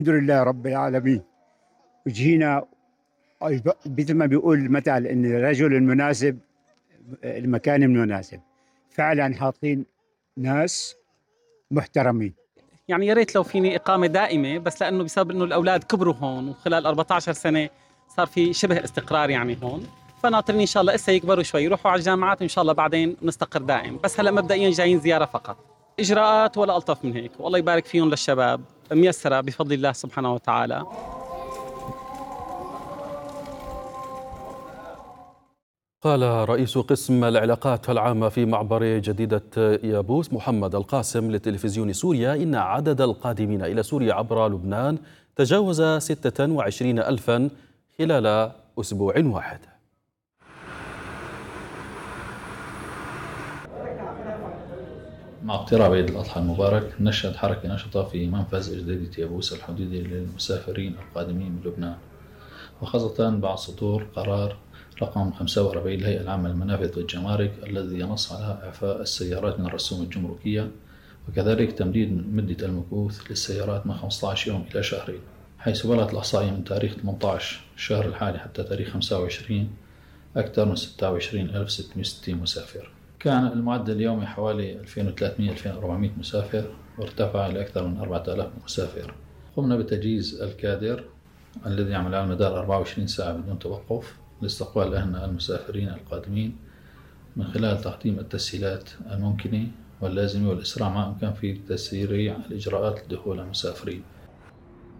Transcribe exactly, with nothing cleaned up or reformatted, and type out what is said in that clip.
الحمد لله رب العالمين. وجينا مثل ما بيقول المثل ان الرجل المناسب المكان المناسب. فعلا حاطين ناس محترمين. يعني يا ريت لو فيني إقامة دائمة، بس لأنه بسبب إنه الأولاد كبروا هون وخلال أربعة عشر سنة صار في شبه استقرار يعني هون. فناطرين إن شاء الله إسا يكبروا شوي يروحوا على الجامعات، وإن شاء الله بعدين نستقر دائم. بس هلا مبدئيا جايين زيارة فقط، إجراءات ولا ألطف من هيك. والله يبارك فيهم للشباب، ميسرة بفضل الله سبحانه وتعالى. قال رئيس قسم العلاقات العامة في معبر جديدة يابوس محمد القاسم لتلفزيون سوريا إن عدد القادمين إلى سوريا عبر لبنان تجاوز ستة وعشرين ألفا خلال أسبوع واحد. مع اقتراب عيد الأضحى المبارك نشهد حركة نشطة في منفذ جديدة يابوس الحدودي للمسافرين القادمين من لبنان، وخاصة بعد صدور قرار رقم خمسة وأربعين للهيئة العامة للمنافذ والجمارك الذي ينص على إعفاء السيارات من الرسوم الجمركية، وكذلك تمديد مدة المكوث للسيارات من خمسة عشر يوم إلى شهرين، حيث بلغت الإحصائية من تاريخ ثمانية عشر الشهر الحالي حتى تاريخ خمسة وعشرين أكثر من ستة وعشرين ألف وستمئة وستين مسافر. كان المعدل اليومي حوالي ألفين وثلاثمئة ألفين وأربعمئة مسافر، وارتفع إلى أكثر من أربعة آلاف مسافر. قمنا بتجهيز الكادر الذي يعمل على مدار أربعة وعشرين ساعة بدون توقف لاستقبال أهلنا المسافرين القادمين، من خلال تقديم التسهيلات الممكنة واللازمة والإسراع ما أمكن في تسريع الإجراءات لدخول المسافرين.